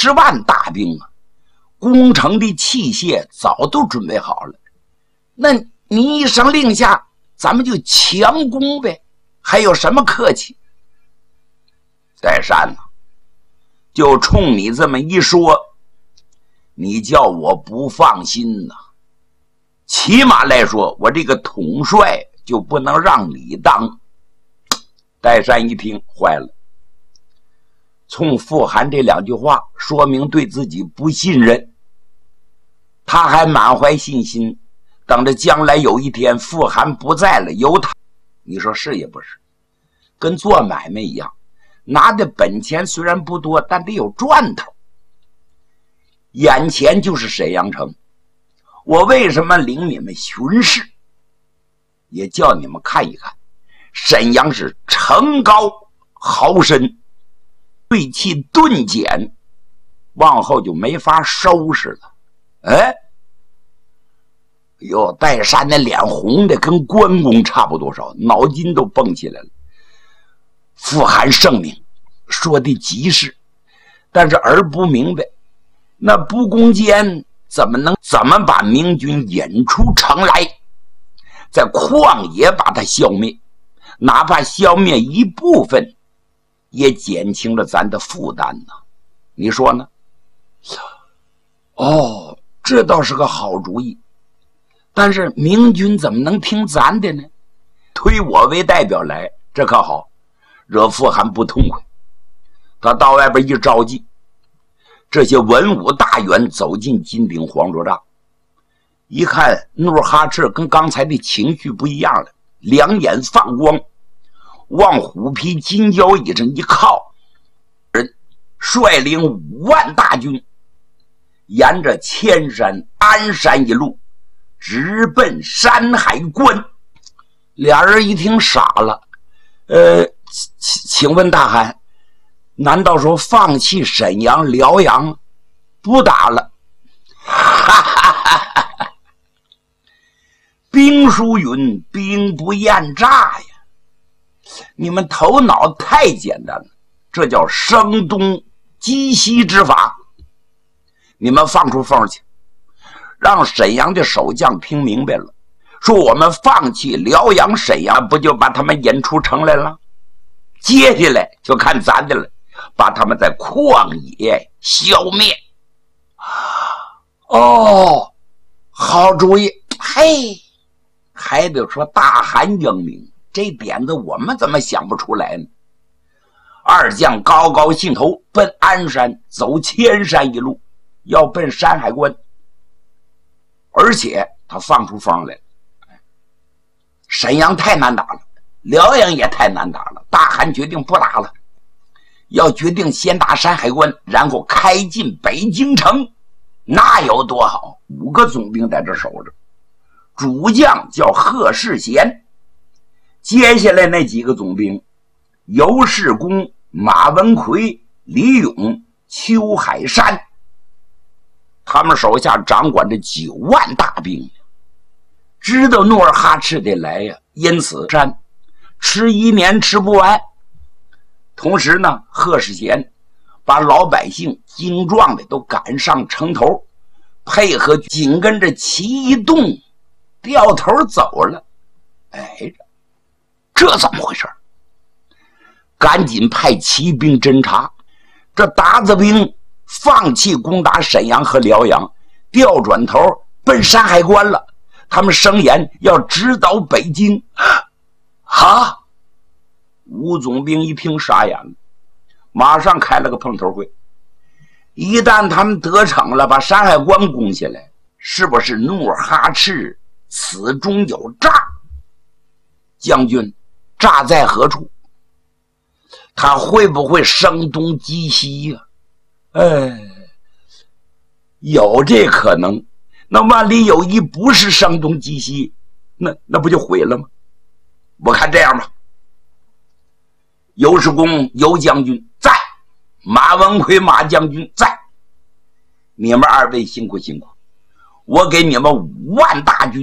50万大兵啊，攻城的器械早都准备好了。那你一声令下，咱们就强攻呗，还有什么客气？岱山呢，就冲你这么一说，你叫我不放心呐。起码来说，我这个统帅就不能让你当。岱山一听坏了，从傅寒这2句话说明对自己不信任，他还满怀信心，等着将来有一天傅寒不在了，由他。你说是也不是？跟做买卖一样，拿的本钱虽然不多，但得有赚头。眼前就是沈阳城，我为什么领你们巡视？也叫你们看一看，沈阳是城高壕深，锐气顿减，往后就没法收拾了。哎，哟，岱山那脸红的跟关公差不多少，脑筋都蹦起来了。傅寒圣明说的极是，但是儿不明白，那不攻坚怎么把明军引出城来，在旷野把它消灭，哪怕消灭一部分，也减轻了咱的负担呢。你说呢？哦，这倒是个好主意，但是明军怎么能听咱的呢？推我为代表来，这可好，惹傅寒不痛快。他到外边一召集，这些文武大员走进金顶黄卓帐，一看努尔哈赤跟刚才的情绪不一样了，两眼放光，往虎皮金交椅上一靠，人率领5万大军，沿着千山鞍山一路直奔山海关。俩人一听傻了，请问大汗，难道说放弃沈阳辽阳不打了？哈哈哈哈！兵书云兵不厌诈呀，你们头脑太简单了，这叫声东击西之法。你们放出风去，让沈阳的守将听明白了，说我们放弃辽阳沈阳，不就把他们引出城来了？接下来就看咱的了，把他们在旷野消灭。哦，好主意。嘿，还得说大汗英明，这点子我们怎么想不出来呢？二将高高兴头奔鞍山，走千山一路，要奔山海关。而且他放出风来，沈阳太难打了，辽阳也太难打了，大汗决定不打了，要决定先打山海关，然后开进北京城，那有多好？5个总兵在这守着，主将叫贺世贤，接下来那几个总兵，尤世公、马文奎、李勇、邱海山，他们手下掌管着9万大兵，知道努尔哈赤得来呀，因此山吃1年吃不完。同时呢，贺世贤把老百姓精壮的都赶上城头，配合紧跟着齐一栋掉头走了。哎，这怎么回事？赶紧派骑兵侦察，这鞑子兵放弃攻打沈阳和辽阳，调转头奔山海关了。他们声言要直捣北京。哈！吴总兵一听傻眼了，马上开了个碰头会。一旦他们得逞了，把山海关攻下来，是不是努尔哈赤此中有诈？将军，诈在何处？他会不会声东击西呀？有这可能。那万里有一不是声东击西，那不就毁了吗？我看这样吧，尤世公尤将军在，马文奎马将军在，你们2位辛苦辛苦，我给你们5万大军